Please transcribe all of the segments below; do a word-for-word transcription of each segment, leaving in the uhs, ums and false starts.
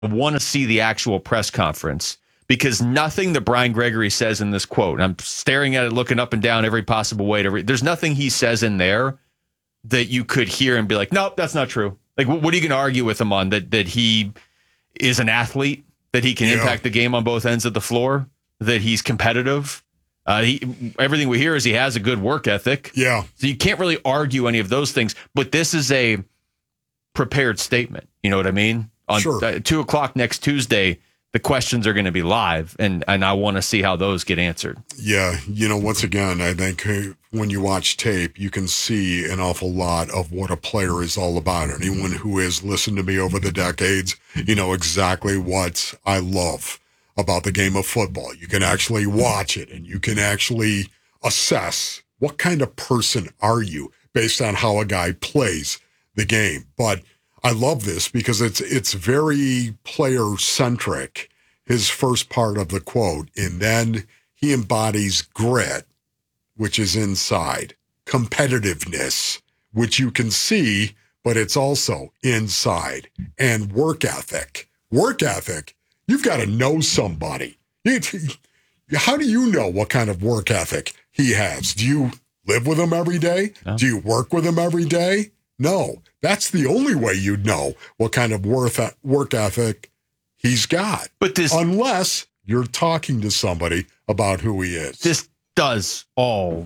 I want to see the actual press conference because nothing that Brian Gregory says in this quote, and I'm staring at it, looking up and down every possible way to read. There's nothing he says in there that you could hear and be like, nope, that's not true. Like, what are you going to argue with him on? That that he is an athlete, that he can yeah. impact the game on both ends of the floor, that he's competitive. Uh, he, everything we hear is he has a good work ethic. Yeah. So you can't really argue any of those things. But this is a prepared statement. You know what I mean? On sure. uh, two o'clock next Tuesday, the questions are going to be live, and, and I want to see how those get answered. Yeah. You know, once again, I think when you watch tape, you can see an awful lot of what a player is all about. Anyone who has listened to me over the decades, you know exactly what I love about the game of football. You can actually watch it, and you can actually assess what kind of person are you based on how a guy plays the game. But I love this because it's it's very player-centric, his first part of the quote. And then he embodies grit, which is inside, competitiveness, which you can see, but it's also inside, and work ethic. Work ethic, you've got to know somebody. How do you know what kind of work ethic he has? Do you live with him every day? No. Do you work with him every day? No. That's the only way you'd know what kind of work ethic he's got. But this, unless you're talking to somebody about who he is. This does all,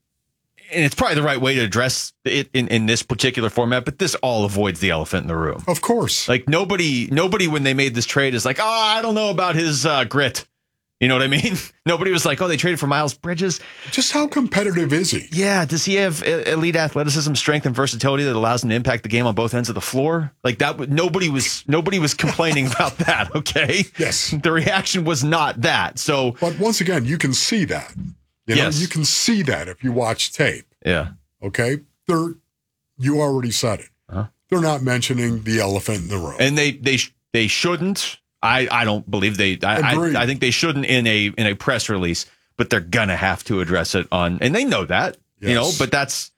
and it's probably the right way to address it in, in this particular format, but this all avoids the elephant in the room. Of course. Like nobody, nobody when they made this trade is like, oh, I don't know about his uh, grit. You know what I mean? Nobody was like, oh, they traded for Miles Bridges. Just how competitive is he? Yeah. Does he have elite athleticism, strength, and versatility that allows him to impact the game on both ends of the floor? Like that. Nobody was nobody was complaining about that. OK. Yes. The reaction was not that. So, but once again, you can see that. You know, yes. You can see that if you watch tape. Yeah. OK. They're you already said it. Huh? They're not mentioning the elephant in the room, and they they they shouldn't. I, I don't believe they. I, I I think they shouldn't in a in a press release, but they're gonna have to address it on, and they know that, yes. you know. But that's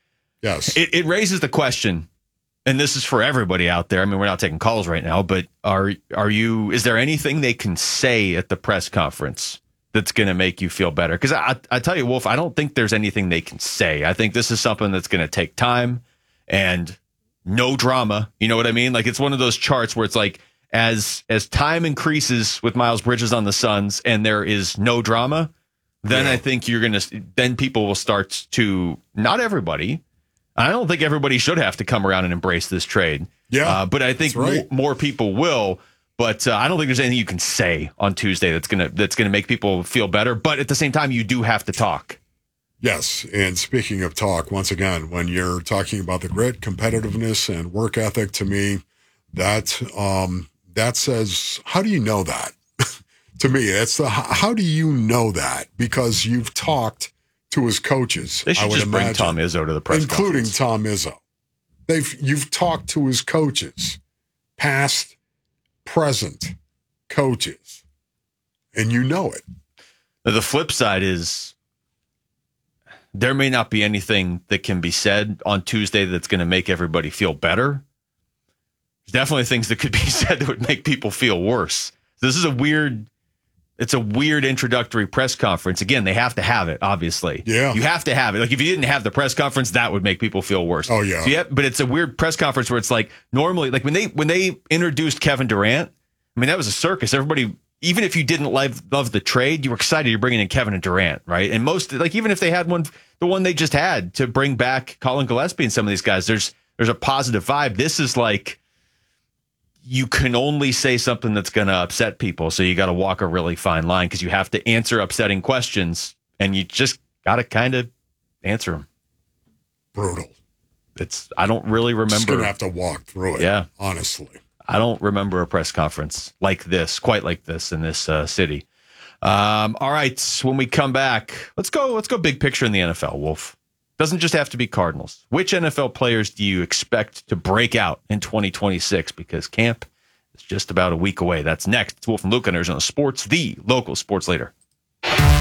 yes. It, it raises the question, and this is for everybody out there. I mean, we're not taking calls right now, but are are you? Is there anything they can say at the press conference that's gonna make you feel better? Because I I tell you, Wolf, I don't think there's anything they can say. I think this is something that's gonna take time and no drama. You know what I mean? Like it's one of those charts where it's like. As as time increases with Miles Bridges on the Suns and there is no drama, then yeah. I think you're going to then people will start to not everybody. I don't think everybody should have to come around and embrace this trade. Yeah, uh, but I think right. more, more people will. But uh, I don't think there's anything you can say on Tuesday that's gonna that's gonna make people feel better. But at the same time, you do have to talk. Yes, and speaking of talk, once again, when you're talking about the grit, competitiveness, and work ethic, to me, that. Um, That says, how do you know that? To me, it's the how do you know that? Because you've talked to his coaches. They should I would just imagine, bring Tom Izzo to the press including conference. Tom Izzo. They've you've talked to his coaches, past, present coaches, and you know it. The flip side is there may not be anything that can be said on Tuesday that's going to make everybody feel better. Definitely things that could be said that would make people feel worse. This is a weird, it's a weird introductory press conference. Again, they have to have it, obviously. Yeah. You have to have it. Like if you didn't have the press conference, that would make people feel worse. Oh, yeah. So yeah, but it's a weird press conference where it's like normally, like when they when they introduced Kevin Durant, I mean, that was a circus. Everybody, even if you didn't love, love the trade, you were excited you're bringing in Kevin and Durant, right? And most, like even if they had one, the one they just had to bring back Colin Gillespie and some of these guys, there's there's a positive vibe. This is like, you can only say something that's going to upset people. So you got to walk a really fine line because you have to answer upsetting questions and you just got to kind of answer them. Brutal. It's, I don't really remember. Just going to have to walk through it. Yeah. Honestly. I don't remember a press conference like this, quite like this in this uh, city. Um, all right. When we come back, let's go, let's go big picture in the N F L, Wolf. Doesn't just have to be Cardinals. Which N F L players do you expect to break out in twenty twenty-six? Because camp is just about a week away. That's next. It's Wolf and Luke on Arizona Sports, the local sports leader. A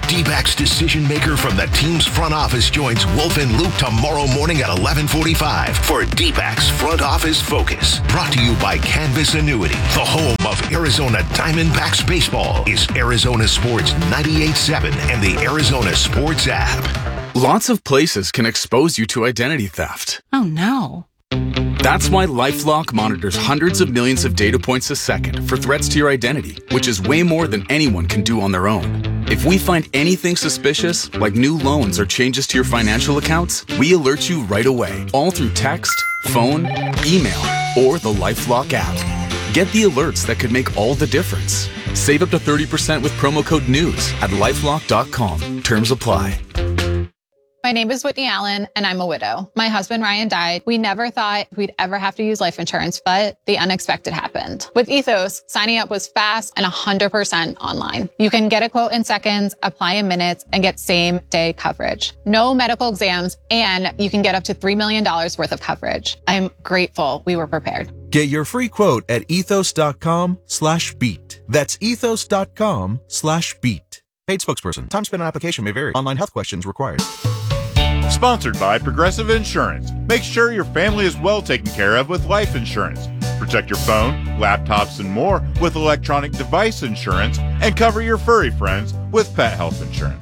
D-backs decision maker from the team's front office joins Wolf and Luke tomorrow morning at eleven forty-five for D-backs Front Office Focus. Brought to you by Canvas Annuity. The home of Arizona Diamondbacks baseball is Arizona Sports ninety-eight point seven and the Arizona Sports app. Lots of places can expose you to identity theft. Oh no. That's why LifeLock monitors hundreds of millions of data points a second for threats to your identity, which is way more than anyone can do on their own. If we find anything suspicious, like new loans or changes to your financial accounts, we alert you right away, all through text, phone, email, or the LifeLock app. Get the alerts that could make all the difference. Save up to thirty percent with promo code NEWS at lifelock dot com. Terms apply. My name is Whitney Allen, and I'm a widow. My husband, Ryan, died. We never thought we'd ever have to use life insurance, but the unexpected happened. With Ethos, signing up was fast and one hundred percent online. You can get a quote in seconds, apply in minutes, and get same-day coverage. No medical exams, and you can get up to three million dollars worth of coverage. I'm grateful we were prepared. Get your free quote at ethos.com slash beat. That's ethos.com slash beat. Paid spokesperson. Time spent on application may vary. Online health questions required. Sponsored by Progressive Insurance. Make sure your family is well taken care of with life insurance. Protect your phone, laptops, and more with electronic device insurance, and cover your furry friends with pet health insurance.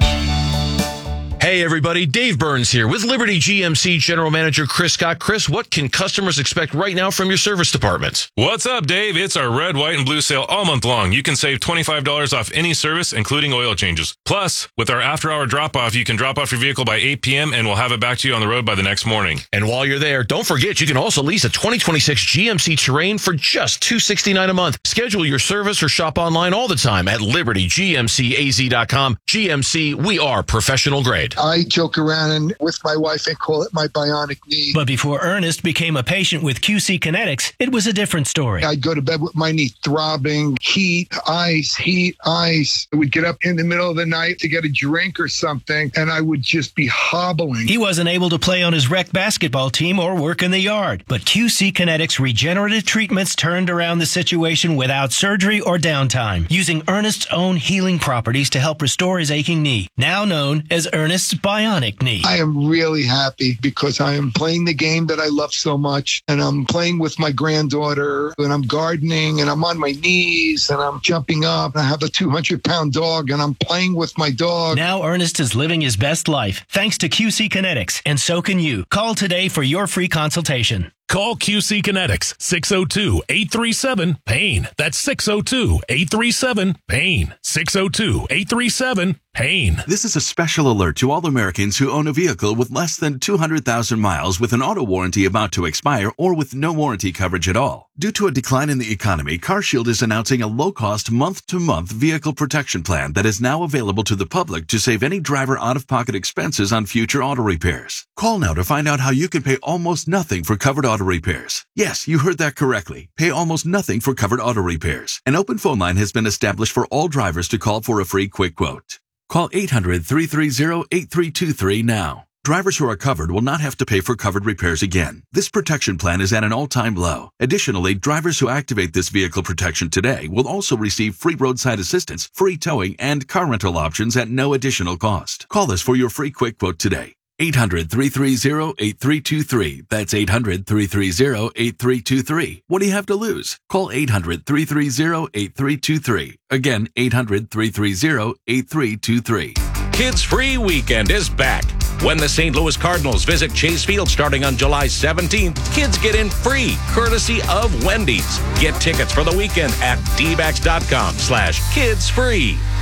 Hey everybody, Dave Burns here with Liberty G M C General Manager Chris Scott. Chris, what can customers expect right now from your service department? What's up, Dave? It's our red, white, and blue sale all month long. You can save twenty-five dollars off any service, including oil changes. Plus, with our after-hour drop-off, you can drop off your vehicle by eight p.m. and we'll have it back to you on the road by the next morning. And while you're there, don't forget you can also lease a twenty twenty-six G M C Terrain for just two hundred sixty-nine dollars a month. Schedule your service or shop online all the time at liberty g m c a z dot com. G M C, we are professional grade. I joke around and with my wife and call it my bionic knee. But before Ernest became a patient with Q C Kinetics, it was a different story. I'd go to bed with my knee throbbing, heat, ice, heat, ice. I would get up in the middle of the night to get a drink or something, and I would just be hobbling. He wasn't able to play on his rec basketball team or work in the yard. But Q C Kinetics regenerative treatments turned around the situation without surgery or downtime, using Ernest's own healing properties to help restore his aching knee, now known as Ernest's bionic knee. I am really happy because I am playing the game that I love so much, and I'm playing with my granddaughter, and I'm gardening, and I'm on my knees, and I'm jumping up. I have a two hundred pound dog, and I'm playing with my dog. Now Ernest is living his best life thanks to Q C Kinetics, and so can you. Call today for your free consultation. Call Q C Kinetics, six oh two, eight three seven, pain. That's six oh two, eight three seven, pain. six oh two, eight three seven, pain. This is a special alert to all Americans who own a vehicle with less than two hundred thousand miles with an auto warranty about to expire or with no warranty coverage at all. Due to a decline in the economy, CarShield is announcing a low-cost month-to-month vehicle protection plan that is now available to the public to save any driver out-of-pocket expenses on future auto repairs. Call now to find out how you can pay almost nothing for covered auto repairs. Yes, you heard that correctly. Pay almost nothing for covered auto repairs. An open phone line has been established for all drivers to call for a free quick quote. Call eight hundred, three three zero, eight three two three now. Drivers who are covered will not have to pay for covered repairs again. This protection plan is at an all-time low. Additionally, drivers who activate this vehicle protection today will also receive free roadside assistance, free towing, and car rental options at no additional cost. Call us for your free quick quote today. eight hundred, three three zero, eight three two three. That's eight hundred, three three zero, eight three two three. What do you have to lose? Call eight hundred, three three zero, eight three two three. Again, eight hundred, three three zero, eight three two three. Kids Free Weekend is back. When the Saint Louis Cardinals visit Chase Field starting on July seventeenth, kids get in free, courtesy of Wendy's. Get tickets for the weekend at d backs dot com slash kids free.